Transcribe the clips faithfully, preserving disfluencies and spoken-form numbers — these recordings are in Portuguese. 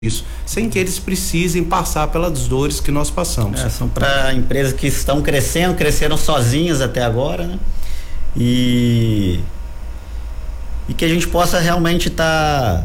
isso, sem que eles precisem passar pelas dores que nós passamos. É, são para empresas que estão crescendo, cresceram sozinhas até agora, né? E, e que a gente possa realmente estar tá,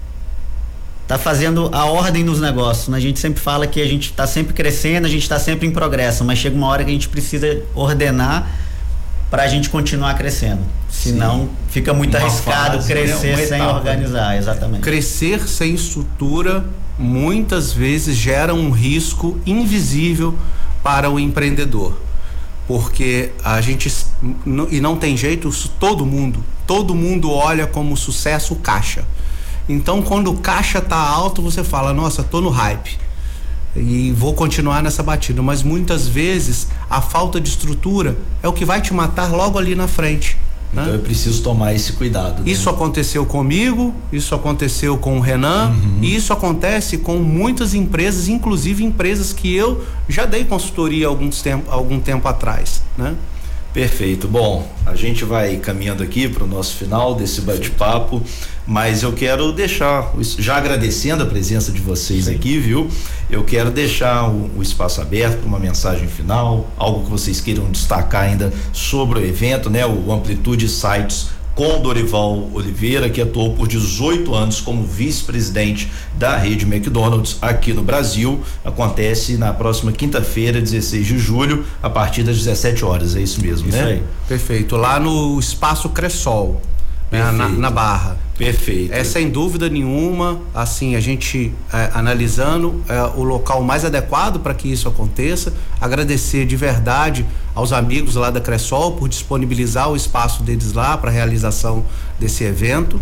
tá fazendo a ordem nos negócios, né? A gente sempre fala que a gente está sempre crescendo, a gente está sempre em progresso, mas chega uma hora que a gente precisa ordenar para a gente continuar crescendo. Senão Sim. fica muito uma arriscado fase, crescer né? sem organizar, exatamente. Crescer sem estrutura muitas vezes gera um risco invisível para o empreendedor, porque a gente, e não tem jeito, todo mundo, todo mundo olha como sucesso o caixa. Então quando o caixa tá alto, você fala, nossa, tô no hype e vou continuar nessa batida, mas muitas vezes a falta de estrutura é o que vai te matar logo ali na frente. Então né? eu preciso tomar esse cuidado. Isso né? aconteceu comigo, isso aconteceu com o Renan, uhum. e isso acontece com muitas empresas, inclusive empresas que eu já dei consultoria alguns tempo, algum tempo atrás, né? Perfeito. Bom, a gente vai caminhando aqui para o nosso final desse bate-papo, mas eu quero deixar, já agradecendo a presença de vocês Sim. aqui, viu? Eu quero deixar o, o espaço aberto para uma mensagem final, algo que vocês queiram destacar ainda sobre o evento, né? O Amplitude Sites com Dorival Oliveira, que atuou por dezoito anos como vice-presidente da rede McDonald's aqui no Brasil. Acontece na próxima quinta-feira, dezesseis de julho, a partir das dezessete horas. É isso mesmo, isso né? Aí. Perfeito. Lá no Espaço Cressol, né? na, na Barra. Perfeito. É sem dúvida nenhuma, assim, a gente é, analisando é, o local mais adequado para que isso aconteça. Agradecer de verdade aos amigos lá da Cressol por disponibilizar o espaço deles lá para a realização desse evento.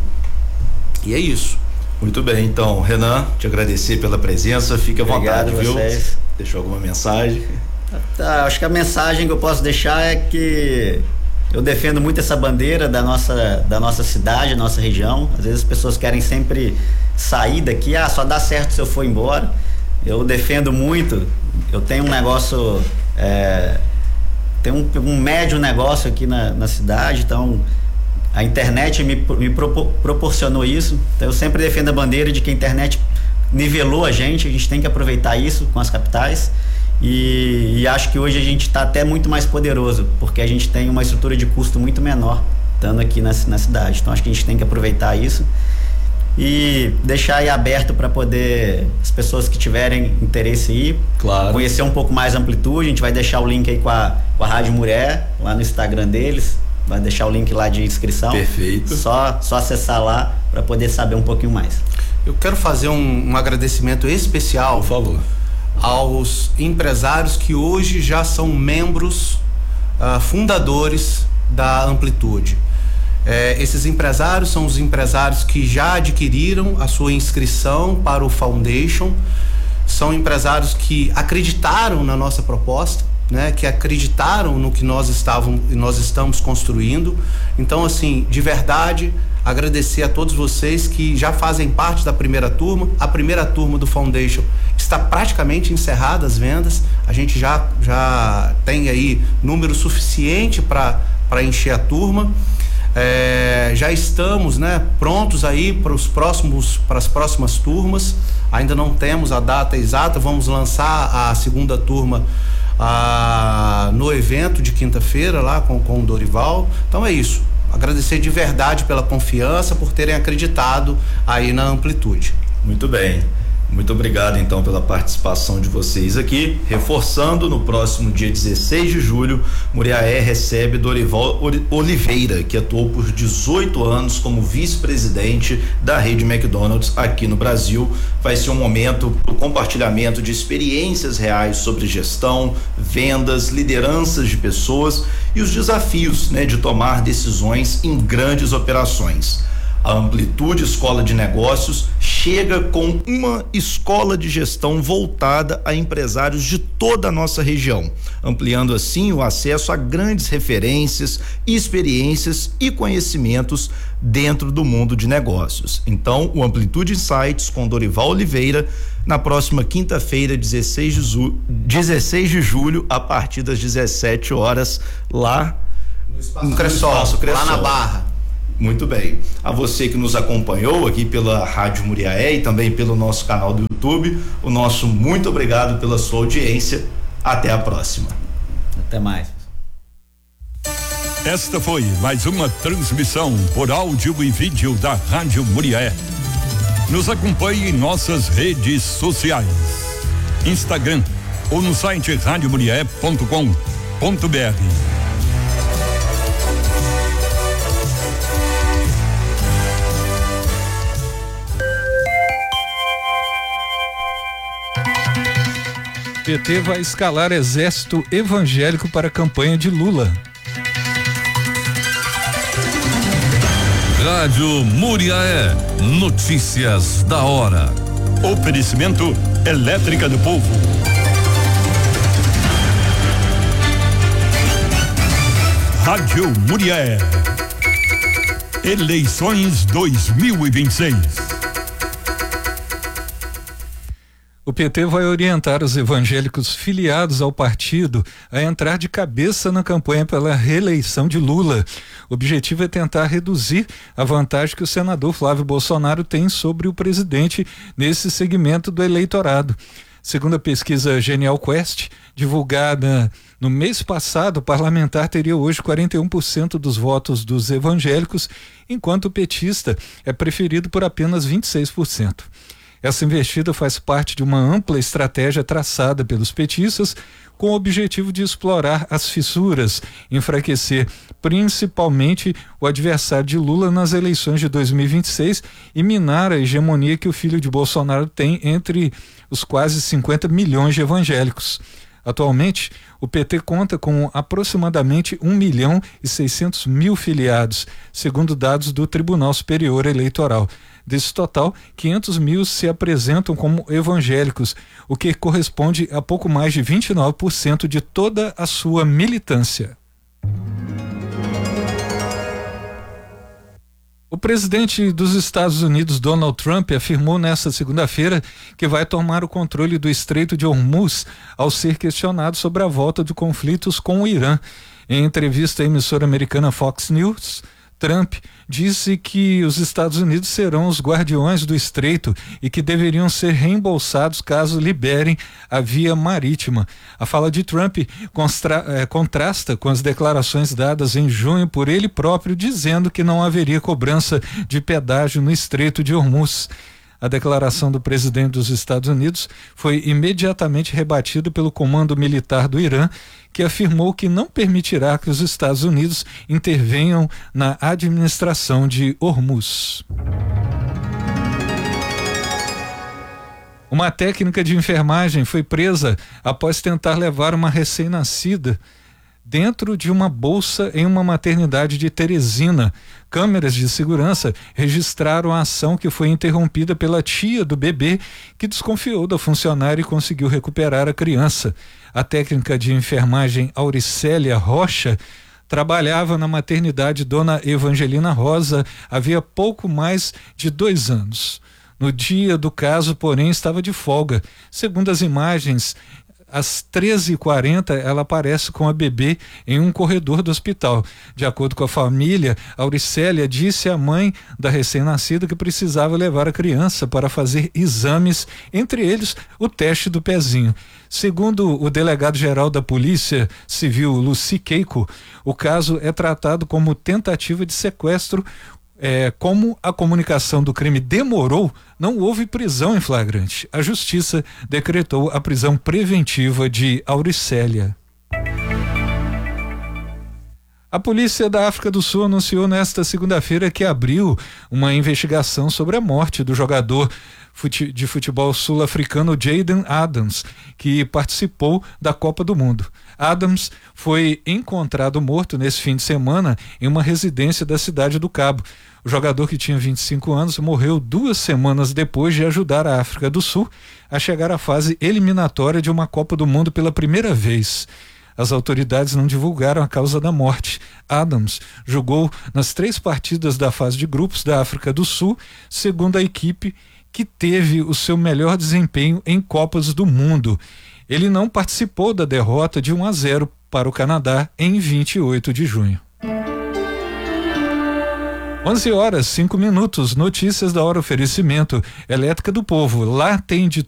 E é isso. Muito bem, então, Renan, te agradecer pela presença, fique à vontade, viu? Vocês. Deixou alguma mensagem? Tá, acho que a mensagem que eu posso deixar é que eu defendo muito essa bandeira da nossa, da nossa cidade, da nossa região. Às vezes as pessoas querem sempre sair daqui, ah, só dá certo se eu for embora. Eu defendo muito, eu tenho um negócio, é, tem um, um médio negócio aqui na, na cidade, então a internet me, me propor, proporcionou isso. Então eu sempre defendo a bandeira de que a internet nivelou a gente, a gente tem que aproveitar isso com as capitais. E, e acho que hoje a gente está até muito mais poderoso, porque a gente tem uma estrutura de custo muito menor estando aqui na, na cidade. Então acho que a gente tem que aproveitar isso e deixar aí aberto para poder as pessoas que tiverem interesse ir, claro. conhecer um pouco mais a Amplitude. A gente vai deixar o link aí com a, com a Rádio Mulher lá no Instagram deles, vai deixar o link lá de inscrição. Perfeito. Só, só acessar lá para poder saber um pouquinho mais. Eu quero fazer um, um agradecimento especial, por favor, aos empresários que hoje já são membros uh, fundadores da Amplitude. É, esses empresários são os empresários que já adquiriram a sua inscrição para o Foundation, são empresários que acreditaram na nossa proposta, né, que acreditaram no que nós, estavam, nós estamos construindo. Então, assim, de verdade, agradecer a todos vocês que já fazem parte da primeira turma. A primeira turma do Foundation está praticamente encerrada as vendas. A gente já, já tem aí número suficiente para para encher a turma. É, já estamos, né, prontos aí para os próximos, para as próximas turmas. Ainda não temos a data exata. Vamos lançar a segunda turma ah, no evento de quinta-feira lá com, com o Dorival. Então é isso. Agradecer de verdade pela confiança, por terem acreditado aí na Amplitude. Muito bem. Muito obrigado então pela participação de vocês aqui. Reforçando, no próximo dia dezesseis de julho, Muriaé recebe Dorival Oliveira, que atuou por dezoito anos como vice-presidente da rede McDonald's aqui no Brasil. Vai ser um momento para o compartilhamento de experiências reais sobre gestão, vendas, lideranças de pessoas e os desafios, né, de tomar decisões em grandes operações. A Amplitude Escola de Negócios chega com uma escola de gestão voltada a empresários de toda a nossa região, ampliando assim o acesso a grandes referências, experiências e conhecimentos dentro do mundo de negócios. Então, o Amplitude Insights com Dorival Oliveira, na próxima quinta-feira, dezesseis de julho, a partir das dezessete horas, lá no Espaço Cressol, lá na Barra. Muito bem. A você que nos acompanhou aqui pela Rádio Muriaé e também pelo nosso canal do YouTube, o nosso muito obrigado pela sua audiência. Até a próxima. Até mais. Esta foi mais uma transmissão por áudio e vídeo da Rádio Muriaé. Nos acompanhe em nossas redes sociais, Instagram ou no site rádio muriaé ponto com ponto br. P T vai escalar exército evangélico para a campanha de Lula. Rádio Muriaé, notícias da hora. Oferecimento Elétrica do Povo. Rádio Muriaé. Eleições dois mil e vinte e seis. O P T vai orientar os evangélicos filiados ao partido a entrar de cabeça na campanha pela reeleição de Lula. O objetivo é tentar reduzir a vantagem que o senador Flávio Bolsonaro tem sobre o presidente nesse segmento do eleitorado. Segundo a pesquisa Genial Quest, divulgada no mês passado, o parlamentar teria hoje quarenta e um por cento dos votos dos evangélicos, enquanto o petista é preferido por apenas vinte e seis por cento. Essa investida faz parte de uma ampla estratégia traçada pelos petistas com o objetivo de explorar as fissuras, enfraquecer principalmente o adversário de Lula nas eleições de dois mil e vinte e seis e minar a hegemonia que o filho de Bolsonaro tem entre os quase cinquenta milhões de evangélicos. Atualmente, o P T conta com aproximadamente um milhão e seiscentos mil filiados, segundo dados do Tribunal Superior Eleitoral. Desse total, quinhentos mil se apresentam como evangélicos, o que corresponde a pouco mais de vinte e nove por cento de toda a sua militância. O presidente dos Estados Unidos, Donald Trump, afirmou nesta segunda-feira que vai tomar o controle do Estreito de Hormuz ao ser questionado sobre a volta de conflitos com o Irã. Em entrevista à emissora americana Fox News, Trump disse que os Estados Unidos serão os guardiões do estreito e que deveriam ser reembolsados caso liberem a via marítima. A fala de Trump constra, eh, contrasta com as declarações dadas em junho por ele próprio, dizendo que não haveria cobrança de pedágio no Estreito de Hormuz. A declaração do presidente dos Estados Unidos foi imediatamente rebatida pelo comando militar do Irã, que afirmou que não permitirá que os Estados Unidos intervenham na administração de Hormuz. Uma técnica de enfermagem foi presa após tentar levar uma recém-nascida dentro de uma bolsa em uma maternidade de Teresina. Câmeras de segurança registraram a ação, que foi interrompida pela tia do bebê, que desconfiou da funcionária e conseguiu recuperar a criança. A técnica de enfermagem Auricélia Rocha trabalhava na maternidade Dona Evangelina Rosa havia pouco mais de dois anos. No dia do caso, porém, estava de folga. Segundo as imagens, às treze e quarenta, ela aparece com a bebê em um corredor do hospital. De acordo com a família, Auricélia disse à mãe da recém-nascida que precisava levar a criança para fazer exames, entre eles o teste do pezinho. Segundo o delegado-geral da Polícia Civil, Luci Keiko, o caso é tratado como tentativa de sequestro. É, como a comunicação do crime demorou, não houve prisão em flagrante. A justiça decretou a prisão preventiva de Auricélia. A polícia da África do Sul anunciou nesta segunda-feira que abriu uma investigação sobre a morte do jogador de futebol sul-africano Jayden Adams, que participou da Copa do Mundo. Adams foi encontrado morto nesse fim de semana em uma residência da cidade do Cabo. O jogador, que tinha vinte e cinco anos, morreu duas semanas depois de ajudar a África do Sul a chegar à fase eliminatória de uma Copa do Mundo pela primeira vez. As autoridades não divulgaram a causa da morte. Adams jogou nas três partidas da fase de grupos da África do Sul, segundo a equipe que teve o seu melhor desempenho em Copas do Mundo. Ele não participou da derrota de um a zero para o Canadá em vinte e oito de junho. onze horas, cinco minutos, notícias da hora, oferecimento Elétrica do Povo. Lá tem de